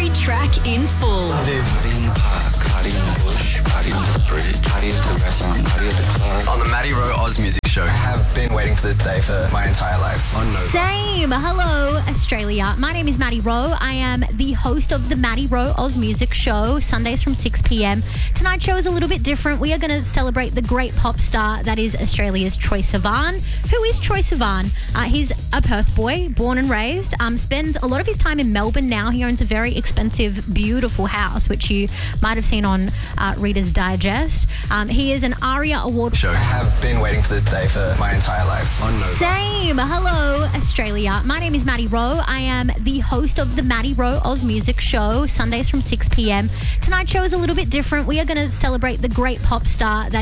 every track in full. Party in the park, party in the bush, party on the bridge, party at the restaurant, party at the club. On the Matty Rowe Oz Music Show. I have been waiting for this day for my entire life. On Nova. Same. Hello, Australia. My name is Matty Rowe. I am the host of the Matty Rowe Oz Music Show, Sundays from 6 p.m. Tonight's show is a little bit different. We are going to celebrate the great pop star that is Australia's Troye Sivan. Who is Troye Sivan? He's a Perth boy, born and raised. Spends a lot of his time in Melbourne now. He owns a very expensive, beautiful house, which you might have seen on Reader's Digest. He is an ARIA Award Show. I have been waiting for this day for my entire life. On Nova. Same. Hello, Australia. My name is Matty Rowe. I am the host of the Matty Rowe Oz Music Show, Sundays from 6 p.m. Tonight's show is a little bit different. We are going to celebrate the great pop star that